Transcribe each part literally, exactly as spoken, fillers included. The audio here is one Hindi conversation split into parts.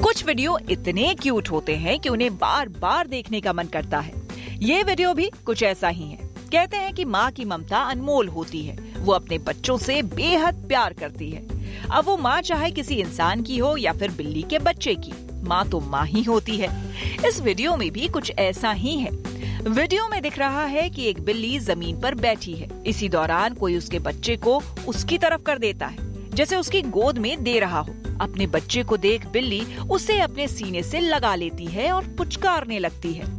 कुछ वीडियो इतने क्यूट होते हैं कि उन्हें बार बार देखने का मन करता है। ये वीडियो भी कुछ ऐसा ही है। कहते हैं कि माँ की ममता अनमोल होती है, वो अपने बच्चों से बेहद प्यार करती है। अब वो माँ चाहे किसी इंसान की हो या फिर बिल्ली के बच्चे की, माँ तो माँ ही होती है। इस वीडियो में भी कुछ ऐसा ही है। वीडियो में दिख रहा है कि एक बिल्ली जमीन पर बैठी है। इसी दौरान कोई उसके बच्चे को उसकी तरफ कर देता है, जैसे उसकी गोद में दे रहा हो। अपने बच्चे को देख बिल्ली उसे अपने सीने से लगा लेती है और पुचकारने लगती है।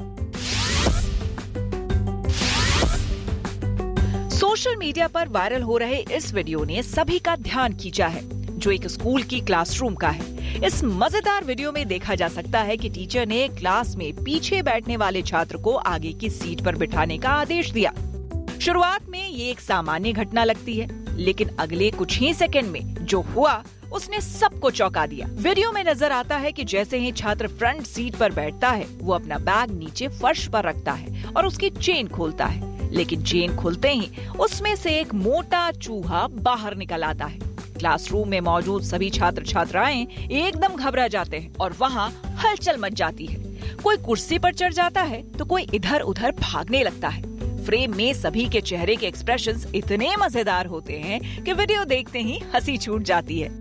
सोशल मीडिया पर वायरल हो रहे इस वीडियो ने सभी का ध्यान खींचा है, जो एक स्कूल की क्लासरूम का है। इस मजेदार वीडियो में देखा जा सकता है कि टीचर ने क्लास में पीछे बैठने वाले छात्र को आगे की सीट पर बिठाने का आदेश दिया। शुरुआत में ये एक सामान्य घटना लगती है, लेकिन अगले कुछ ही सेकंड में जो हुआ उसने सबको चौंका दिया। वीडियो में नजर आता है कि जैसे ही छात्र फ्रंट सीट पर बैठता है, वो अपना बैग नीचे फर्श पर रखता है और उसकी चेन खोलता है। लेकिन चेन खुलते ही उसमें से एक मोटा चूहा बाहर निकल आता है। क्लासरूम में मौजूद सभी छात्र छात्राएं एकदम घबरा जाते हैं और वहाँ हलचल मच जाती है। कोई कुर्सी पर चढ़ जाता है तो कोई इधर उधर भागने लगता है। फ्रेम में सभी के चेहरे के एक्सप्रेशंस इतने मजेदार होते हैं कि वीडियो देखते ही हंसी छूट जाती है।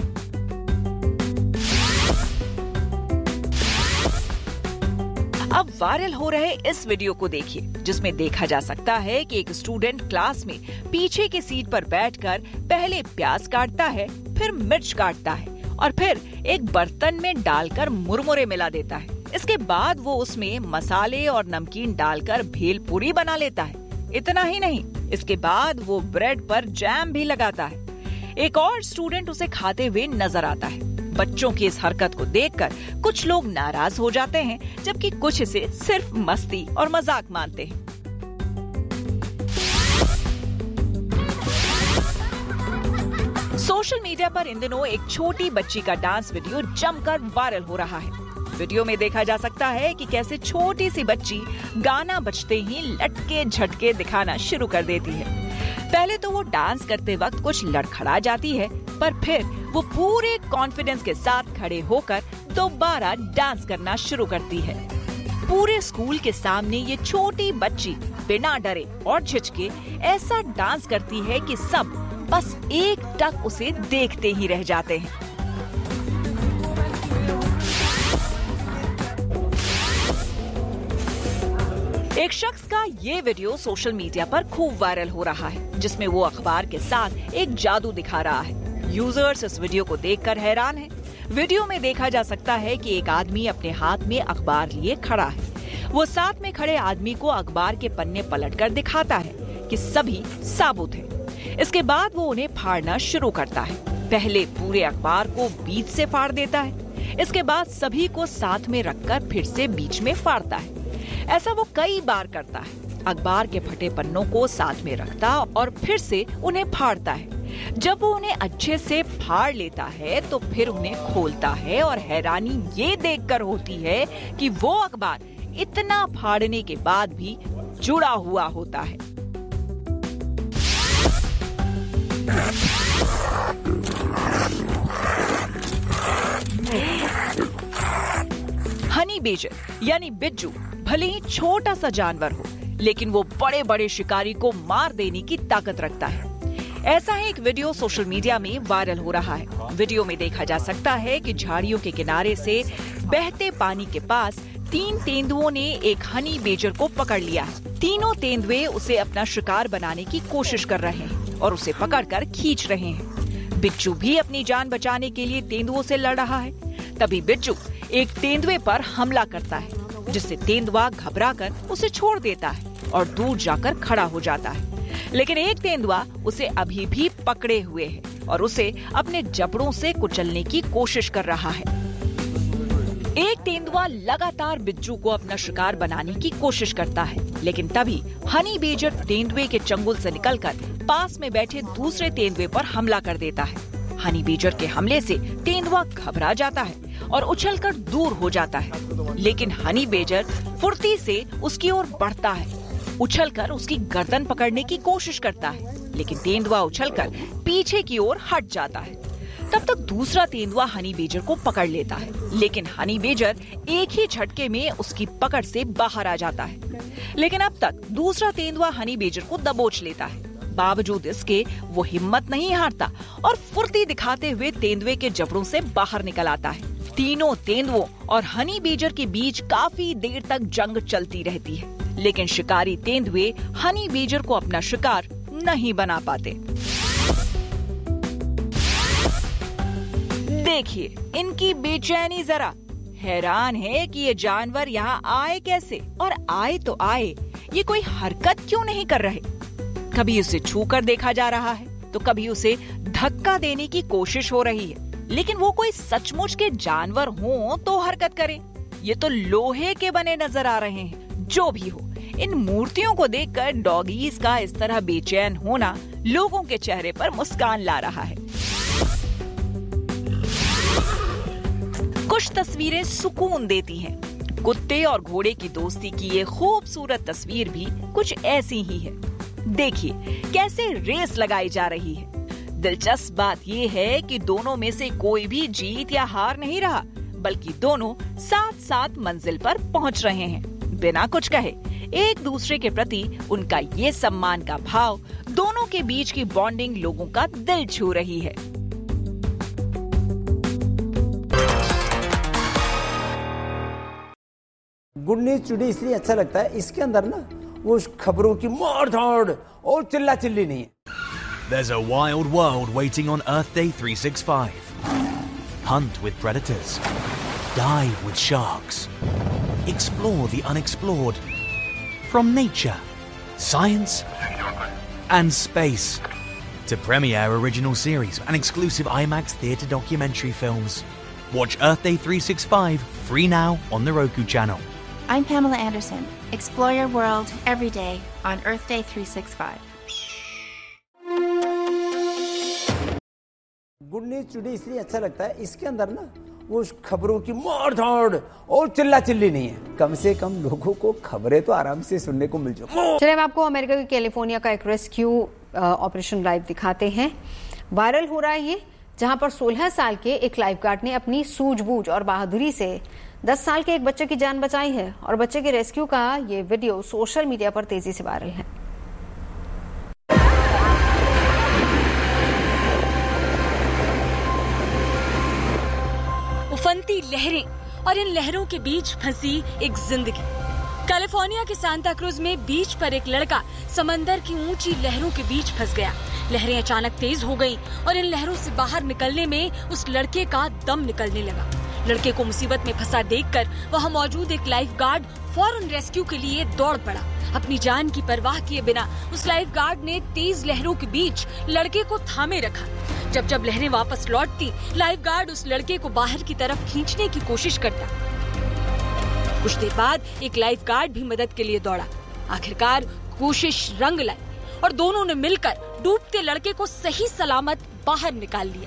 अब वायरल हो रहे इस वीडियो को देखिए, जिसमें देखा जा सकता है कि एक स्टूडेंट क्लास में पीछे की सीट पर बैठकर पहले प्याज काटता है, फिर मिर्च काटता है और फिर एक बर्तन में डालकर मुरमुरे मिला देता है। इसके बाद वो उसमें मसाले और नमकीन डालकर भेलपूरी बना लेता है। इतना ही नहीं, इसके बाद वो ब्रेड पर जैम भी लगाता है। एक और स्टूडेंट उसे खाते हुए नजर आता है। बच्चों की इस हरकत को देखकर कुछ लोग नाराज हो जाते हैं, जबकि कुछ इसे सिर्फ मस्ती और मजाक मानते हैं। सोशल मीडिया पर इन दिनों एक छोटी बच्ची का डांस वीडियो जमकर वायरल हो रहा है। वीडियो में देखा जा सकता है कि कैसे छोटी सी बच्ची गाना बजते ही लटके झटके दिखाना शुरू कर देती है। पहले तो वो डांस करते वक्त कुछ लड़खड़ा जाती है, पर फिर वो पूरे कॉन्फिडेंस के साथ खड़े होकर दोबारा डांस करना शुरू करती है। पूरे स्कूल के सामने ये छोटी बच्ची बिना डरे और झिझके ऐसा डांस करती है कि सब बस एक टक उसे देखते ही रह जाते हैं। एक शख्स का ये वीडियो सोशल मीडिया पर खूब वायरल हो रहा है, जिसमें वो अखबार के साथ एक जादू दिखा रहा है। यूजर्स इस वीडियो को देखकर हैरान हैं। वीडियो में देखा जा सकता है कि एक आदमी अपने हाथ में अखबार लिए खड़ा है। वो साथ में खड़े आदमी को अखबार के पन्ने पलटकर दिखाता है कि सभी साबुत हैं। इसके बाद वो उन्हें फाड़ना शुरू करता है। पहले पूरे अखबार को बीच से फाड़ देता है, इसके बाद सभी को साथ में रखकर फिर से बीच में फाड़ता है। ऐसा वो कई बार करता है। अखबार के फटे पन्नों को साथ में रखता और फिर से उन्हें फाड़ता है। जब वो उन्हें अच्छे से फाड़ लेता है तो फिर उन्हें खोलता है और हैरानी ये देखकर होती है कि वो अखबार इतना फाड़ने के बाद भी जुड़ा हुआ होता है। हनी बेजर यानी बिज्जू भले ही छोटा सा जानवर हो, लेकिन वो बड़े बड़े शिकारी को मार देने की ताकत रखता है। ऐसा ही एक वीडियो सोशल मीडिया में वायरल हो रहा है। वीडियो में देखा जा सकता है कि झाड़ियों के किनारे से बहते पानी के पास तीन तेंदुओं ने एक हनी बेजर को पकड़ लिया है। तीनों तेंदुए उसे अपना शिकार बनाने की कोशिश कर रहे हैं और उसे पकड़कर खींच रहे हैं। बिच्छू भी अपनी जान बचाने के लिए तेंदुओं से लड़ रहा है। तभी बिच्छू एक तेंदुए पर हमला करता है, जिससे तेंदुआ घबराकर उसे छोड़ देता है और दूर जाकर खड़ा हो जाता है। लेकिन एक तेंदुआ उसे अभी भी पकड़े हुए है और उसे अपने जबड़ों से कुचलने की कोशिश कर रहा है। एक तेंदुआ लगातार बिच्छू को अपना शिकार बनाने की कोशिश करता है, लेकिन तभी हनी बेजर तेंदुए के चंगुल से निकलकर पास में बैठे दूसरे तेंदुए पर हमला कर देता है। हनी बेजर के हमले से तेंदुआ घबरा जाता है और उछलकर दूर हो जाता है, लेकिन हनी बेजर फुर्ती से उसकी ओर बढ़ता है, उछलकर उसकी गर्दन पकड़ने की कोशिश करता है, लेकिन तेंदुआ उछलकर पीछे की ओर हट जाता है। तब तक दूसरा तेंदुआ हनी बेजर को पकड़ लेता है, लेकिन हनी बेजर एक ही झटके में उसकी पकड़ से बाहर आ जाता है। लेकिन अब तक दूसरा तेंदुआ हनी बेजर को दबोच लेता है। बावजूद इसके वो हिम्मत नहीं हारता और फुर्ती दिखाते हुए तेंदुए के जबड़ों से बाहर निकल आता है। तीनों तेंदुओं और हनी बेजर के बीच काफी देर तक जंग चलती रहती है, लेकिन शिकारी तेंदुए हनी बेजर को अपना शिकार नहीं बना पाते। देखिए इनकी बेचैनी जरा, हैरान है कि ये जानवर यहाँ आए कैसे, और आए तो आए, ये कोई हरकत क्यों नहीं कर रहे। कभी उसे छूकर देखा जा रहा है तो कभी उसे धक्का देने की कोशिश हो रही है, लेकिन वो कोई सचमुच के जानवर हो तो हरकत करें। ये तो लोहे के बने नजर आ रहे हैं। जो भी हो, इन मूर्तियों को देखकर डॉगीज का इस तरह बेचैन होना लोगों के चेहरे पर मुस्कान ला रहा है। कुछ तस्वीरें सुकून देती हैं। कुत्ते और घोड़े की दोस्ती की ये खूबसूरत तस्वीर भी कुछ ऐसी ही है। देखिए कैसे रेस लगाई जा रही है। दिलचस्प बात ये है कि दोनों में से कोई भी जीत या हार नहीं रहा, बल्कि दोनों साथ साथ मंजिल पर पहुंच रहे हैं बिना कुछ कहे। एक दूसरे के प्रति उनका ये सम्मान का भाव, दोनों के बीच की बॉन्डिंग लोगों का दिल छू रही है। गुड न्यूज टुडे इसलिए अच्छा लगता है, इसके अंदर ना वो खबरों की मार धाड़ और चिल्ला चिल्ली नहीं है। There's a wild world waiting on Earth Day three sixty-five. Hunt with predators. Dive with sharks. Explore the unexplored. From nature, science, and space. To premiere original series and exclusive IMAX theatre documentary films. Watch Earth Day three sixty-five free now on the Roku channel. I'm Pamela Anderson. Explore your world every day on Earth Day three sixty-five. Good news today इसलिए अच्छा लगता है, इसके अंदर ना वो खबरों की मार धाड़ और चिल्ला चिल्ली नहीं है। कम से कम लोगों को खबरें तो आराम से सुनने को मिल जाए। चलिए हम आपको अमेरिका की कैलिफोर्निया का एक रेस्क्यू ऑपरेशन लाइव दिखाते हैं। वायरल हो रहा है ये, जहां पर सोलह साल के एक लाइफगार्ड ने अपनी सूझबूझ और बहादुरी से दस साल के एक बच्चे की जान बचाई है, और बच्चे के रेस्क्यू का ये वीडियो सोशल मीडिया पर तेजी से वायरल है। उफनती लहरें और इन लहरों के बीच फंसी एक जिंदगी। कैलिफोर्निया के सांता क्रूज में बीच पर एक लड़का समंदर की ऊंची लहरों के बीच फंस गया। लहरें अचानक तेज हो गईं और इन लहरों से बाहर निकलने में उस लड़के का दम निकलने लगा। लड़के को मुसीबत में फंसा देखकर वहां मौजूद एक लाइफ गार्ड फौरन रेस्क्यू के लिए दौड़ पड़ा। अपनी जान की परवाह किए बिना उस लाइफ गार्ड ने तेज लहरों के बीच लड़के को थामे रखा। जब जब लहरें वापस लौटती, लाइफ गार्ड उस लड़के को बाहर की तरफ खींचने की कोशिश करता। कुछ देर बाद एक लाइफ गार्ड भी मदद के लिए दौड़ा। आखिरकार कोशिश रंग लाई और दोनों ने मिलकर डूबते लड़के को सही सलामत बाहर निकाल लिया।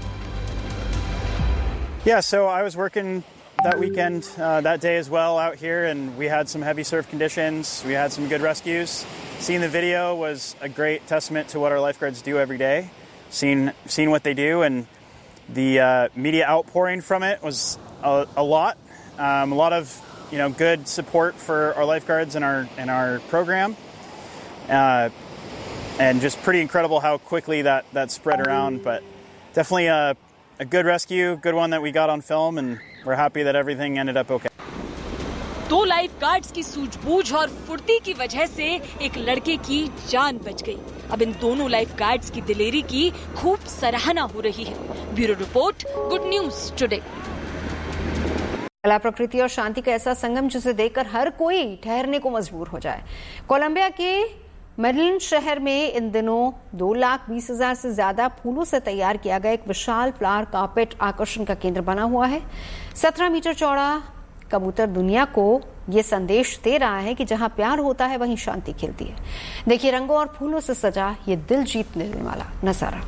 Yeah, so I was working that weekend, uh, that day as well out here, and we had some heavy surf conditions. We had some good rescues. Seeing the video was a great testament to what our lifeguards do every day. Seeing, seeing what they do, and the uh, media outpouring from it was a, a lot. Um, a lot of, you know, good support for our lifeguards and our and our program, uh, and just pretty incredible how quickly that that spread around. But definitely a a good rescue, good one that we got on film, and we're happy that everything ended up okay. दो लाइफ गार्ड्स की सूझबूझ और फुर्ती की वजह से एक लड़के की जान बच गई। अब इन दोनों लाइफ गार्ड्स की दिलेरी की खूब सराहना हो रही है। Bureau report, good news today. कला, प्रकृति और शांति का ऐसा संगम जिसे देखकर हर कोई ठहरने को मजबूर हो जाए। कोलंबिया के मेडलिन शहर में इन दिनों दो लाख बीस हजार से ज्यादा फूलों से तैयार किया गया एक विशाल फ्लावर कार्पेट आकर्षण का केंद्र बना हुआ है। सत्रह मीटर चौड़ा कबूतर दुनिया को ये संदेश दे रहा है कि जहां प्यार होता है वहीं शांति खिलती है। देखिए रंगों और फूलों से सजा ये दिल जीतने वाला नजारा।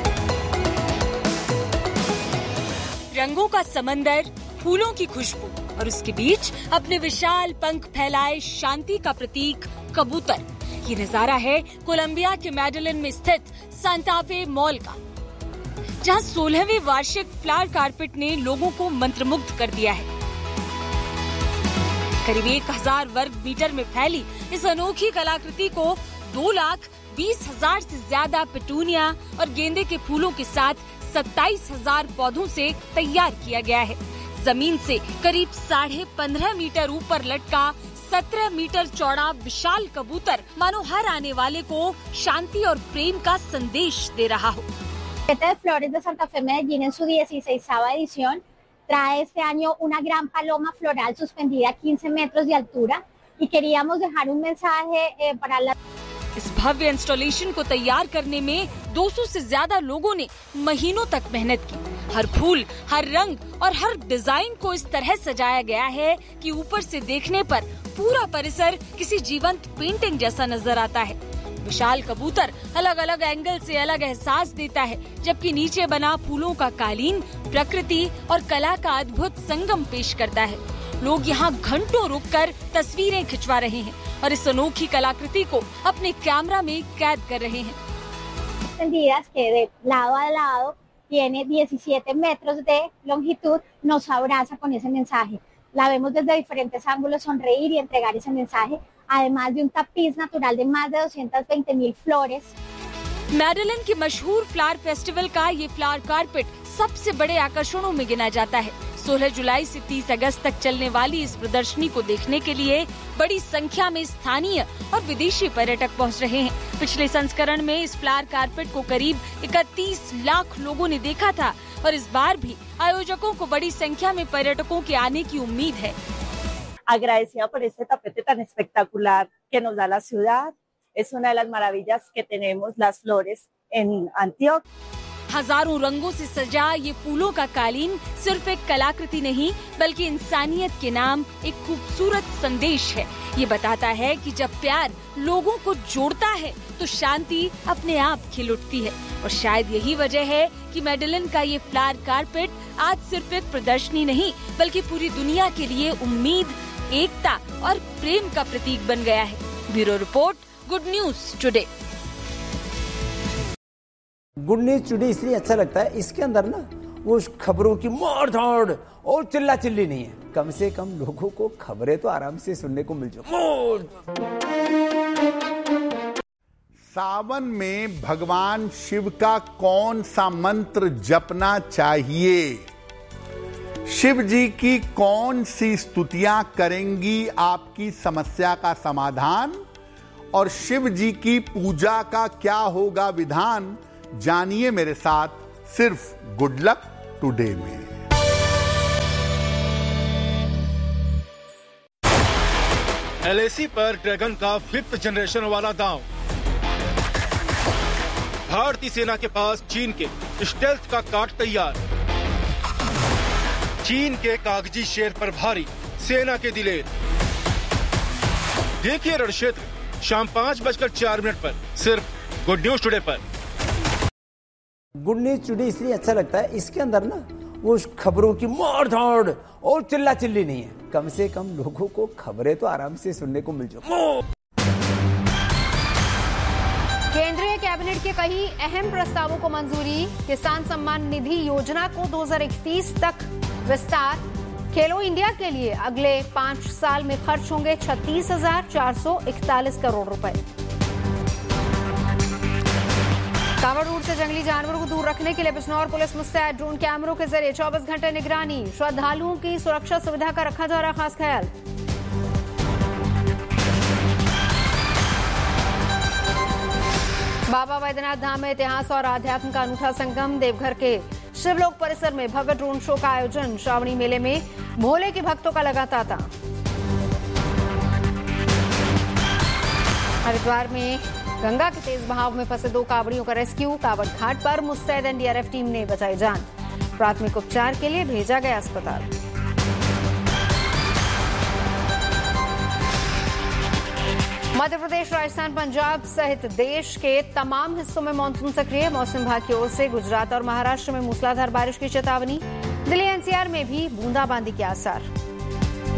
रंगों का समंदर, फूलों की खुशबू और उसके बीच अपने विशाल पंख फैलाए शांति का प्रतीक कबूतर। ये नजारा है कोलंबिया के मेडेलिन में स्थित सांता फे मॉल का, जहां सोलहवीं वार्षिक फ्लावर कारपेट ने लोगों को मंत्रमुग्ध कर दिया है। करीब एक हजार वर्ग मीटर में फैली इस अनोखी कलाकृति को दो लाख बीस हजार से ज्यादा पेटूनिया और गेंदे के फूलों के साथ सत्ताईस हजार पौधों से तैयार किया गया है। जमीन से करीब साढ़े पंद्रह मीटर ऊपर लटका सत्रह मीटर चौड़ा विशाल कबूतर मानो हर आने वाले को शांति और प्रेम का संदेश दे रहा हो। de Flores de Santa Fe Medellín en su dieciséisava edición trae este año una gran paloma floral suspendida a quince metros de altura y queríamos dejar un mensaje eh, para la इस भव्य इंस्टॉलेशन को तैयार करने में दो सौ से ज्यादा लोगों ने महीनों तक मेहनत की। हर फूल, हर रंग और हर डिजाइन को इस तरह सजाया गया है कि ऊपर से देखने पर पूरा परिसर किसी जीवंत पेंटिंग जैसा नजर आता है। विशाल कबूतर अलग अलग एंगल से अलग एहसास देता है, जबकि नीचे बना फूलों का कालीन प्रकृति और कला का अद्भुत संगम पेश करता है। लोग यहाँ घंटों रुककर तस्वीरें खिंचवा रहे हैं और इस अनोखी कलाकृति को अपने कैमरा में कैद कर रहे हैं। extendidas que de lado a lado tiene diecisiete metros de longitud, nos abraza con ese mensaje. La vemos desde diferentes ángulos sonreír y entregar ese mensaje, además de un tapiz natural de más de doscientas veinte mil flores. Madeline के मशहूर फ्लावर फेस्टिवल का ये फ्लावर कारपेट सबसे बड़े आकर्षणों में गिना जाता है। सोलह जुलाई से तीस अगस्त तक चलने वाली इस प्रदर्शनी को देखने के लिए बड़ी संख्या में स्थानीय और विदेशी पर्यटक पहुंच रहे हैं। पिछले संस्करण में इस फ्लावर कारपेट को करीब इकतीस लाख लोगों ने देखा था और इस बार भी आयोजकों को बड़ी संख्या में पर्यटकों के आने की उम्मीद है। Agradecida por este tapete tan espectacular que nos da la ciudad. Es una de las maravillas que tenemos las flores en Antioquia. हजारों रंगों से सजा ये फूलों का कालीन सिर्फ एक कलाकृति नहीं, बल्कि इंसानियत के नाम एक खूबसूरत संदेश है। ये बताता है कि जब प्यार लोगों को जोड़ता है तो शांति अपने आप खिल उठती है। और शायद यही वजह है कि मेडेलिन का ये फ्लावर कारपेट आज सिर्फ एक प्रदर्शनी नहीं, बल्कि पूरी दुनिया के लिए उम्मीद, एकता और प्रेम का प्रतीक बन गया है। Bureau report, good news today. Good news today इसलिए अच्छा लगता है, इसके अंदर ना वो खबरों की मार धाड़ और चिल्ला चिल्ली नहीं है। कम से कम लोगों को खबरें तो आराम से सुनने को मिल जाए। सावन में भगवान शिव का कौन सा मंत्र जपना चाहिए? शिव जी की कौन सी स्तुतियां करेंगी आपकी समस्या का समाधान? और शिव जी की पूजा का क्या होगा विधान? जानिए मेरे साथ सिर्फ गुड लक टुडे में। एल आई सी पर ड्रैगन का फिफ्थ जनरेशन वाला दांव। भारतीय सेना के पास चीन के स्टेल्थ का काट तैयार। चीन के कागजी शेर पर भारी सेना के दिलेर। देखिए रण क्षेत्र शाम पांच बजकर चार मिनट पर सिर्फ गुड न्यूज टुडे पर। गुड न्यूज टुडे इसलिए अच्छा लगता है, इसके अंदर ना वो खबरों की मार धाड़ और चिल्ला चिल्ली नहीं है। कम से कम लोगों को खबरें तो आराम से सुनने को मिल जाए। केंद्रीय कैबिनेट के कई अहम प्रस्तावों को मंजूरी। किसान सम्मान निधि योजना को दो हज़ार इकतीस तक विस्तार। खेलो इंडिया के लिए अगले पांच साल में खर्च होंगे छत्तीस हजार चार सौ इकतालीस करोड़ रुपए। कांवड़ रूट से जंगली जानवरों को दूर रखने के लिए बिजनौर पुलिस मुस्तैद। ड्रोन कैमरों के जरिए चौबीस घंटे निगरानी। श्रद्धालुओं की सुरक्षा सुविधा का रखा जा रहा खास ख्याल। बाबा बैद्यनाथ धाम में इतिहास और आध्यात्म का अनूठा संगम। देवघर के शिवलोक परिसर में भव्य ड्रोन शो का आयोजन। श्रावणी मेले में भोले के भक्तों का लगा तांता। हरिद्वार में गंगा के तेज बहाव में फंसे दो कांवड़ियों का रेस्क्यू। कांवड़ घाट पर मुस्तैद N D R F team ने बचाई जान। प्राथमिक उपचार के लिए भेजा गया अस्पताल। मध्य प्रदेश, राजस्थान, पंजाब सहित देश के तमाम हिस्सों में मानसून सक्रिय। मौसम विभाग की ओर से गुजरात और महाराष्ट्र में मूसलाधार बारिश की चेतावनी। दिल्ली एन सी आर में भी बूंदाबांदी के आसार।